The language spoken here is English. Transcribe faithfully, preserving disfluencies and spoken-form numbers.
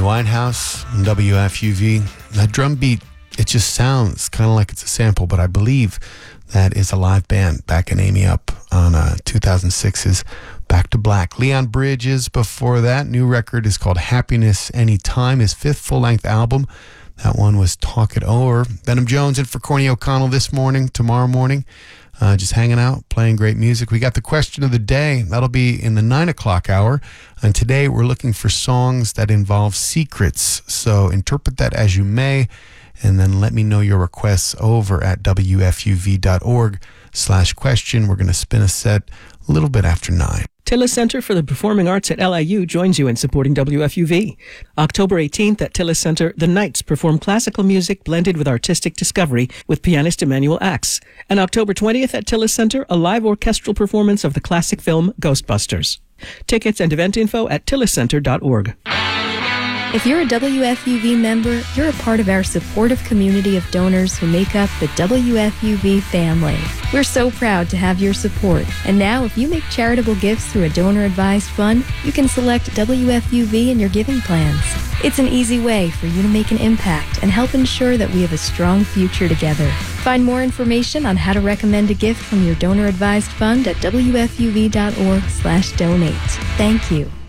Winehouse and W F U V. That drum beat, it just sounds kind of like it's a sample, but I believe that is a live band backing Amy up on uh, two thousand six's Back to Black. Leon Bridges before that. New record is called Happiness Anytime, his fifth full-length album. That one was Talk It Over. Venom Jones in for Corny O'Connell this morning, tomorrow morning. Uh, just hanging out, playing great music. We got the question of the day. That'll be in the nine o'clock hour. And today we're looking for songs that involve secrets. So interpret that as you may, and then let me know your requests over at W F U V dot org slash question. We're going to spin a set a little bit after nine. Tillis Center for the Performing Arts at L I U joins you in supporting W F U V. October eighteenth at Tillis Center, the Knights perform classical music blended with artistic discovery with pianist Emmanuel Axe. And October twentieth at Tillis Center, a live orchestral performance of the classic film Ghostbusters. Tickets and event info at tillis center dot org. If you're a W F U V member, you're a part of our supportive community of donors who make up the W F U V family. We're so proud to have your support. And now, if you make charitable gifts through a donor-advised fund, you can select W F U V in your giving plans. It's an easy way for you to make an impact and help ensure that we have a strong future together. Find more information on how to recommend a gift from your donor-advised fund at W F U V dot org slash donate. Thank you.